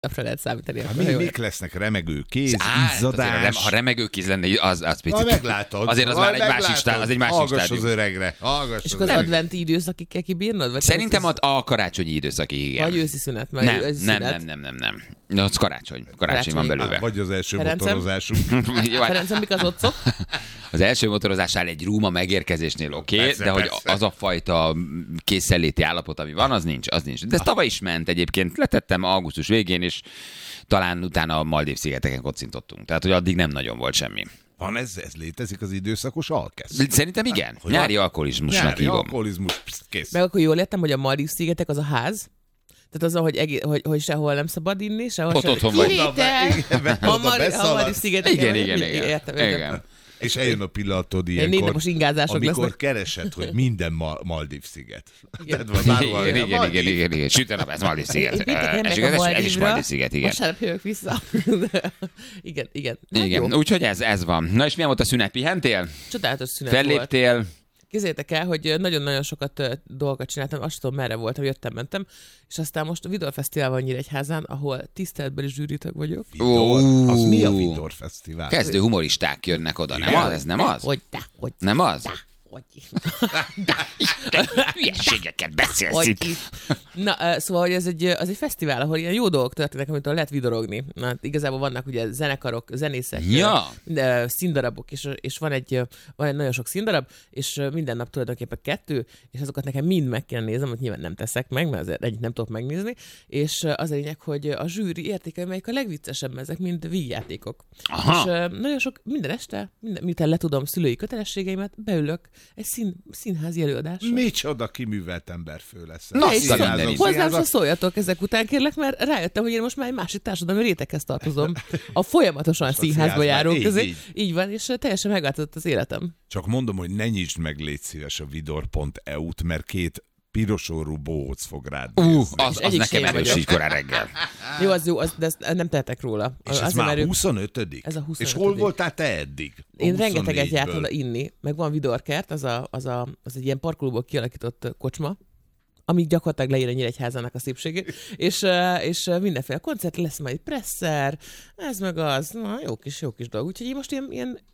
lehet számítani. Hát mik lesznek? Remegő kéz, izzadás? Ha remegő kéz lenne, az picit. Meglátod. Azért az már egy másik stádium. Hallgass az öregre. És akkor az adventi időszakig kell kibírnod? Vagy szerintem a karácsonyi időszakig, igen. Vagy őszi szünet. Nem. Az karácsony van belőle. Vagy az első motorozásunk. Ferencem, mik az otcok? Az első motorozásnál egy rúma megérkezésnél oké, de hogy az a fajta készenléti állapot, ami van, az nincs. De ez tavaly is ment egyébként. Letettem augusztus végén, és talán utána a Maldív-szigeteken kocintottunk. Tehát, hogy addig nem nagyon volt semmi. Van ez létezik az időszakos alkesz? Szerintem igen. Nyári alkoholizmusnak hívom. Nyári alkoholizmus, kész. Meg akkor jól értem, hogy a Maldív-szigetek az a ház? Tehát az, hogy sehol nem szabad inni, sehol ott otthon vagy. A Maldív-szigetek. Igen. És eljön a pillanatod ilyenkor, amikor lesznek. keresed, hogy minden Maldív-sziget. Igen. Süt a nap, ez Maldív-sziget. Ez is Maldív-sziget, igen. Vasárnap jövök vissza. Igen. Úgyhogy ez van. Na és milyen volt a szünet? Pihentél? Csodálatos szünet volt. Felléptél? Képzeljétek el, hogy nagyon-nagyon sokat dolgokat csináltam, azt tudom, merre voltam, jöttem-mentem, és aztán most a Vidor Fesztivál van Nyíregyházán, ahol tiszteletbeli zsűritag vagyok. Az mi a Vidor Fesztivál? Kezdő humoristák jönnek oda, nem az? Ez nem az? Hogy. Nem az? Hogy. Hülyeségeket beszélsz itt. Na, szóval, hogy az egy fesztivál, ahol ilyen jó dolgok történnek, amit lehet vidorogni. Na, igazából vannak ugye zenekarok, zenészek, színdarabok, és van egy nagyon sok színdarab, és minden nap tulajdonképpen 2, és azokat nekem mind meg kell néznem, hogy nyilván nem teszek meg, mert azért egyik nem tudok megnézni, és az a lényeg, hogy a zsűri értékel, melyik a legviccesebb, ezek mind vígjátékok. És nagyon sok, minden este, miután letudom szülői kötelességeimet, beülök egy színházi előadásra. Micsoda kiművelt emberfő lesz. Hozzám se szóljatok ezek után, kérlek, mert rájöttem, hogy én most már egy másik társadalmi réteghez tartozom. A folyamatosan színházba járók közé. Így van, és teljesen megváltozott az életem. Csak mondom, hogy ne nyisd meg, légy szíves a vidor.eu-t, mert 2 pirosorú bohóc fog rád nézni. Az nekem erős így korán reggel. Jó, az jó, de ezt nem tehetek róla. És ez már 25. Ez a 25. És hol voltál te eddig? Én rengeteget jártam oda inni, meg van Vidorkert, az egy ilyen parkolóból kialakított kocsma, amíg gyakorlatilag leír a Nyíregyházának a szépségét, és mindenféle koncert lesz, majd presszer, ez meg az, na, jó kis dolog. Úgyhogy én most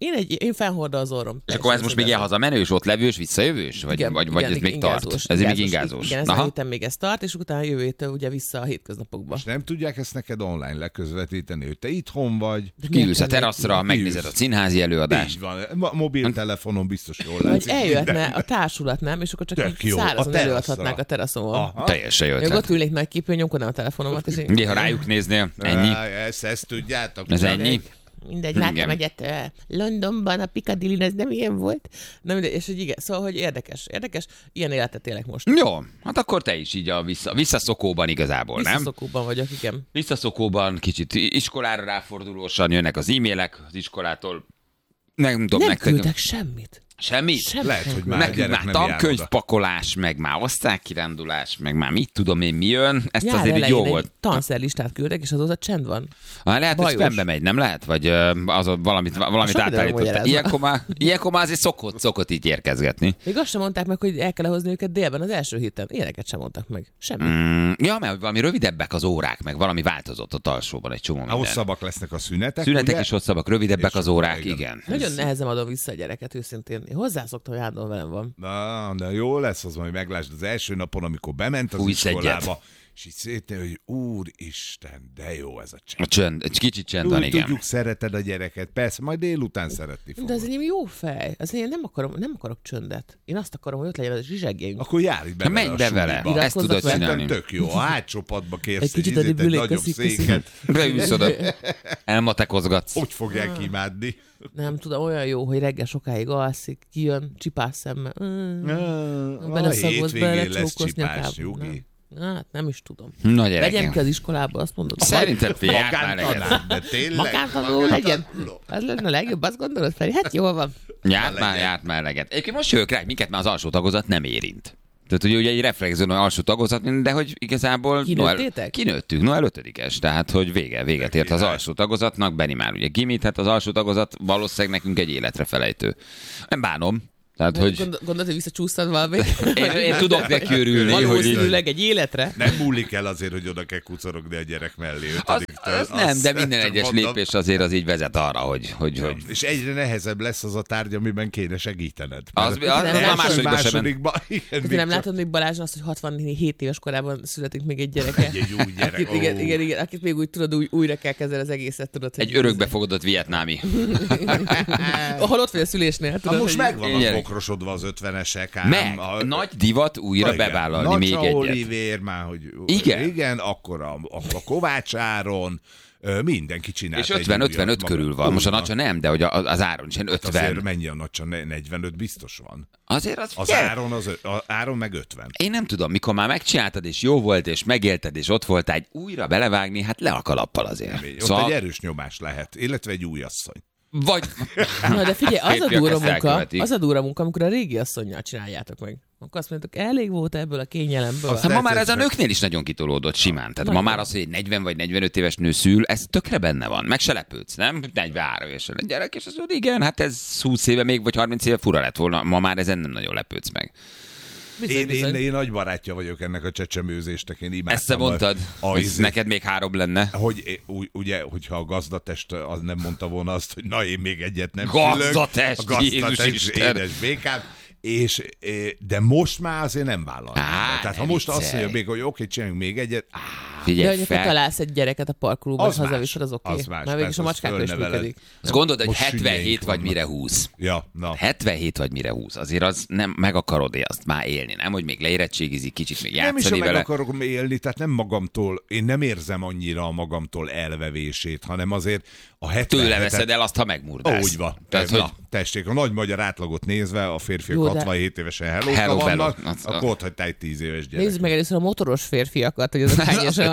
én fennhordom az orrom. És akkor ez most még ilyen hazamenős, ott levős, visszajövős? Vagy ez még tart? Ez még ingázós. Igen, ezen a héten még ez tart, és utána jövő héten ugye vissza a hétköznapokba. És nem tudják ezt neked online leközvetíteni, hogy te itthon vagy. Kiülsz a teraszra, megnézed a színházi előadást. Így van, mobiltelefonon biztos jól látszik. Vagy eljöhetne a társulat, nem? És akkor csak így szárazon előadhatnák a teraszon. Teljesen jött. Még ott ülnék nagy képű, nyomkodnám a telefonomat. Ha rájuk néznél, ennyi. Ezt tudjátok. Ez ennyi. Mindegy, láttam egyet Londonban, a Piccadilly, ez nem ilyen volt. Na mindegy, és hogy igen, szóval, hogy érdekes, ilyen életet élek most. Jó, hát akkor te is így a visszaszokóban igazából, nem? Visszaszokóban vagyok, igen. Visszaszokóban kicsit iskolára ráfordulósan jönnek az e-mailek az iskolától. Nem küldtek semmit. Semmit? Lehet, hogy már tankönyvpakolás, meg már osztálykirándulás, meg már mit tudom én mi jön. Ezt Nyár azért így jó volt. Egy tanszerlistát küldtek, és azóta csend van. Lehet, hogy spambe megy, nem lehet? Vagy valamit átállítottak. Ilyenkor már azért szokott így érkezgetni. Még azt sem mondták meg, hogy el kell hozni őket délben az első héten. Ilyeneket sem mondtak meg. Semmi. Ja, mert valami rövidebbek az órák, meg valami változott a alsóban egy csomó minden. Hosszabbak lesznek a szünetek. Szünetek is hosszabbak, rövidebbek az órák, igen. Nagyon nehezen adom vissza a gyereket, őszintén. Én hozzászoktam, hogy állandóan velem van. Na, de jó lesz az, majd meglásd az első napon, amikor bement az iskolába, és így szétnél, hogy úristen, de jó ez a csend. A csend, egy kicsit csend van, igen. Tudjuk, szereted a gyereket, persze, majd délután szeretni fogod. De az enyém jó fej. Az én nem akarok csöndet. Én azt akarom, hogy ott legyen a zsizsegénk. Akkor járj be menj be vele, ezt tudod csinálni. Tök jó, a hátsó padba kérsz egy nagyobb széket. Beülsz oda, elmatekozgatsz. Hogy fogják imádni? Nem tudom, olyan jó, hogy reggel sokáig alszik, kijön, csipás szemmel. A hétvégén lesz csipás, Jugi. Hát nem is tudom. Na gyerekem. Vegyem ki az iskolába, azt mondod. Szerintem járt már legyen. De tényleg? Magántanuló legyen. Ez lenne a legjobb, azt gondolod, Feri? Hát jól van. Járt már legyen. Egyébként most jövök rá, minket már az alsó tagozat nem érint. Tehát ugye egy reflexzón alsó tagozat, de hogy igazából kinőttük, Noel 5-es, tehát hogy véget ért az alsó tagozatnak, Benni már ugye gimit, hát az alsó tagozat valószínűleg nekünk egy életre felejtő. Nem bánom, Tehát, hogy... Gondolod, hogy visszacsúsztad valami? Én tudok neki örülni. Valószínűleg egy életre. Nem múlik el azért, hogy oda kell kucorogni a gyerek mellé. Az nem, de minden egyes lépés azért az így vezet arra, hogy... És egyre nehezebb lesz az a tárgy, amiben kéne segítened. Az a másodikban. Nem látod még Balázson azt, hogy 67 éves korában születik még egy gyereke? Egy új gyerek. Igen, akit még úgy tudod, újra kell kezdeni az egészet, tudod. Egy örökbefogadott vietnámi. Ahol ott vagy a szülésnél. Tudod, most megvan az bokrosodva az 50-esek. Meg, nagy divat újra bevállalni még egyet. Olivér már, hogy igen, akkor a Kovács Áron, mindenki csinált. És 50-55 körül van. Most a Nacsa nem, de hogy az Áron is 50. Azért mennyi a Nacsa? 45 biztos van. Azért az Áron meg 50. Én nem tudom, mikor már megcsináltad, és jó volt, és megélted, és ott voltál, egy újra belevágni, hát le a kalappal azért. Ott egy erős nyomás lehet, illetve egy új asszony. Vagy... Na, de figyelj, az a durva munka, amikor a régi asszonnyal csináljátok meg. Akkor azt mondtuk, elég volt ebből a kényelemből. Aztán ma már ez a nőknél is nagyon kitolódott simán. Tehát ma már az, hogy egy 40 vagy 45 éves nő szül, ez tökre benne van. Meg se lepődsz, nem? 43 évesen egy gyerek, és az mondja, igen, hát ez 20 éve még, vagy 30 éve fura lett volna. Ma már ezen nem nagyon lepődsz meg. Én nagy barátja vagyok ennek a csecsemőzésnek, én imádtam. Ezt te mondtad, hogy neked még 3 lenne. Hogy ugye, hogyha a gazdatest az nem mondta volna azt, hogy na én még egyet nem Gazdatest, Jézus édes békám. De most már azért nem vállalnám. Tehát ha most azt mondja még, hogy oké, csináljunk még egyet. Figyelj, de hogyha találsz egy gyereket a parkolóban, és hazaviszed, az oké. Már végig a macskákkal is működik. Azt gondolod, hogy 77 vagy mire 20. Ja, na. 77 vagy mire 20. Azért az nem meg akarod azt már élni, nem? Hogy még leérettségizik, kicsit még játszani vele. Nem is meg akarok élni, tehát nem magamtól, én nem érzem annyira a magamtól elvevését, hanem azért a 77-et... Tőle veszed el azt, ha megmurdász. Úgy van. Tehát, hogy... Tessék, a nagy magyar átlagot nézve, a férfiak 67 évesen hello vannak, akkor ott hagytál egy 10 éves gyerek. Nézzük meg először a motoros férfiakat, hogy azok hányesen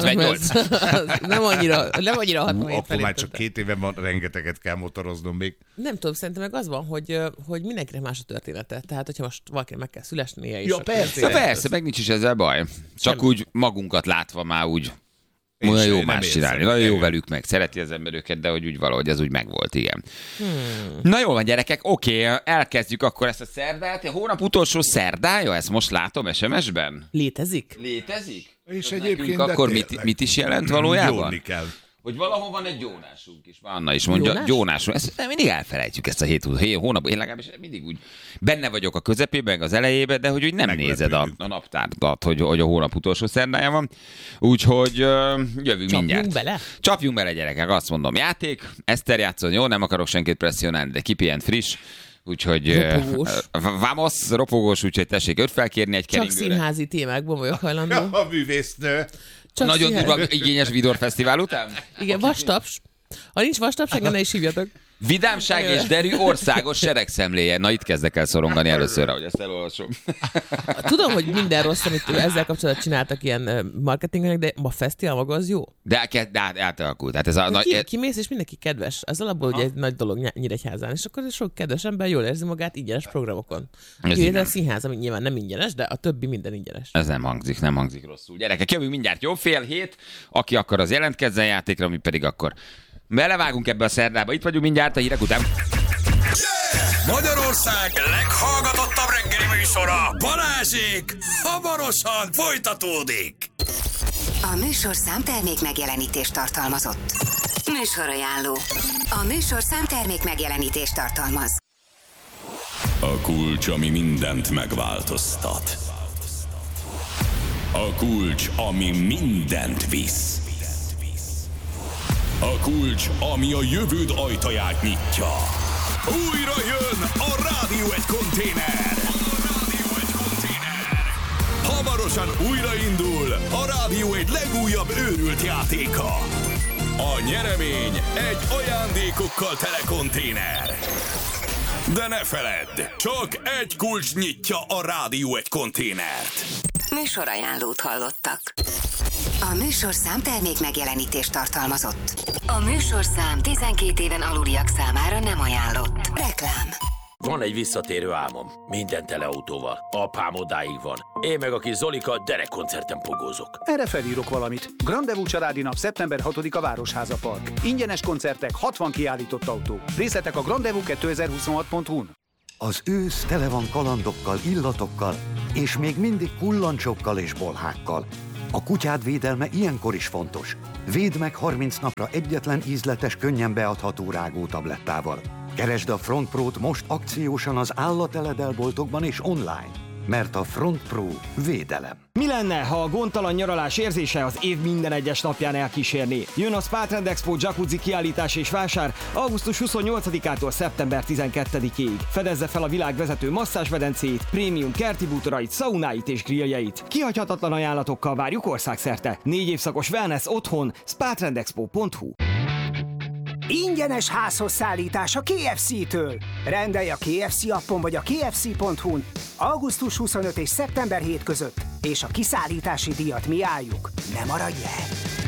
nem annyira 67 akkor már csak 2 éve van, rengeteget kell motoroznom még. Nem tudom, szerintem meg az van, hogy mindenkinek más a története. Tehát, hogyha most valakinek meg kell szülesnie is. Ja, persze, meg nincs is ezzel baj. Csak úgy magunkat látva már úgy olyan jó más csinálni, nagyon jó velük meg, szereti az ember őket, de hogy úgy valahogy ez úgy megvolt, igen. Na jó van, gyerekek, oké, elkezdjük akkor ezt a szerdát. A hónap utolsó szerdája, ezt most látom SMS-ben. Létezik? És egyébként akkor mit is jelent valójában? Jódni kell. Hogy valahol van egy gyónásunk is. Anna is mondja, gyónásunk. Ezt mindig elfelejtjük, ezt a 7 hónapot. Én legalábbis mindig úgy benne vagyok a közepében, az elejében, de hogy úgy nem nézed a naptárdat, hogy a hónap utolsó szerdája van. Úgyhogy jövünk mindjárt. Csapjunk bele, gyerekek, azt mondom. Játék, Eszter játszon, jó, nem akarok senkit presszionálni, de kipihent friss. Úgyhogy vamos, ropogós, úgyhogy tessék őt felkérni egy keringőre. Csak színházi témákban vagyok hajlandó. A művésznő. Csak nagyon durva igényes Vidor Fesztivál után? Igen, vastaps. Ha nincs vastaps, engem ne is hívjatok. Vidámság és derű országos seregszemléje. Na itt kezdek el szorongani először, hogy ezt elolvasom. Tudom, hogy minden rossz, amit ezzel kapcsolatban csináltak ilyen marketingnek, de a fesztivál maga az jó. De átalakult. Hát ez a kimész, és mindenki kedves. Ez alapból ugye egy nagy dolog Nyíregyházán, és akkor sok kedves ember jól érzi magát ingyenes programokon. Kivétel a színház, ami nyilván nem ingyenes, de a többi minden ingyenes. Ez nem hangzik rosszul. Gyerekek, jövünk mindjárt jó, 6:30. Aki akar, az jelentkezzen játékra, mi pedig akkor belevágunk ebbe a szerdába. Itt vagyunk mindjárt a hírek után. Magyarország leghallgatottabb reggeli műsora, Balázsék, hamarosan folytatódik. A műsorszám termék megjelenítést tartalmazott. Műsorajánló. A műsorszám termék megjelenítést tartalmaz. A kulcs, ami mindent megváltoztat. A kulcs, ami mindent visz. A kulcs, ami a jövőd ajtaját nyitja. Újra jön a Rádió egy konténer. Hamarosan újraindul a Rádió egy legújabb őrült játéka. A nyeremény egy ajándékokkal tele konténer. De ne feledd, csak egy kulcs nyitja a Rádió egy konténert. Műsorajánlót hallottak. A műsorszám termék megjelenítést tartalmazott. A műsorszám 12 éven aluliak számára nem ajánlott. Reklám. Van egy visszatérő álmom. Minden tele autóval. Apám odáig van. Én meg a kis Zolika derekkoncerten pogózok. Erre felírok valamit. Grandevú családi nap szeptember 6-a Városháza Park. Ingyenes koncertek, 60 kiállított autó. Részletek a grandevú2026.hu-n. Az ősz tele van kalandokkal, illatokkal, és még mindig kullancsokkal és bolhákkal. A kutyád védelme ilyenkor is fontos. Védd meg 30 napra egyetlen ízletes, könnyen beadható rágótablettával. Keresd a Front Pro-t most akciósan az állateledelboltokban és online, mert a Front Pro védelem. Mi lenne, ha a gondtalan nyaralás érzése az év minden egyes napján elkísérné? Jön a Spa Trend Expo jacuzzi kiállítás és vásár augusztus 28-ától szeptember 12-ig. Fedezze fel a világ vezető masszázsmedencéit, prémium kerti bútorait, szaunáit és grilljeit. Kihagyhatatlan ajánlatokkal várjuk országszerte. 4 évszakos wellness otthon, spatrendexpo.hu. Ingyenes házhoz szállítás a KFC-től. Rendelj a KFC appon vagy a kfc.hu-n augusztus 25 és szeptember 7 között, és a kiszállítási díjat mi álljuk. Ne maradj el!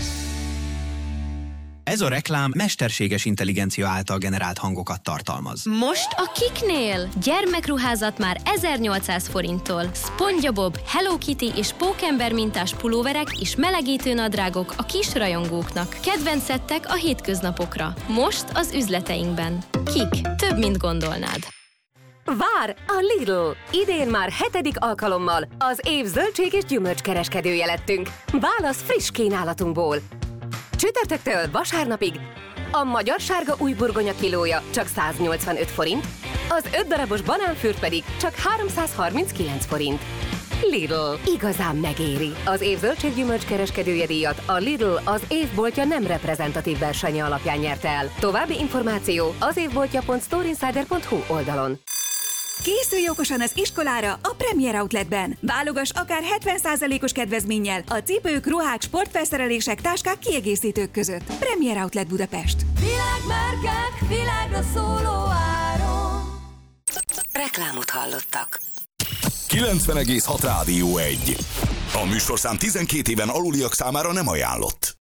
Ez a reklám mesterséges intelligencia által generált hangokat tartalmaz. Most a Kiknél! Gyermekruházat már 1800 forinttól. SpongeBob, Hello Kitty és Pókember mintás pulóverek és melegítő nadrágok a kis rajongóknak. Kedvenc szettek a hétköznapokra. Most az üzleteinkben. Kik. Több, mint gondolnád. Vár a Lidl! Idén már 7. alkalommal az év zöldség és gyümölcskereskedője lettünk. Válasz friss kínálatunkból! Csütörtöktől vasárnapig a magyar sárga új burgonya kilója csak 185 forint, az 5 darabos banánfürt pedig csak 339 forint. Lidl. Igazán megéri. Az év zöldséggyümölcs kereskedője díjat a Lidl az évboltja nem reprezentatív versenye alapján nyerte el. További információ az évboltja.storeinsider.hu oldalon. Készülj okosan az iskolára a Premier Outletben. Válogass akár 70%-os kedvezménnyel a cipők, ruhák, sportfelszerelések, táskák, kiegészítők között. Premier Outlet Budapest. Világmárkák, világra szóló áron. Reklámot hallottak. 90,6 Rádió 1. A műsorszám 12 éven aluliak számára nem ajánlott.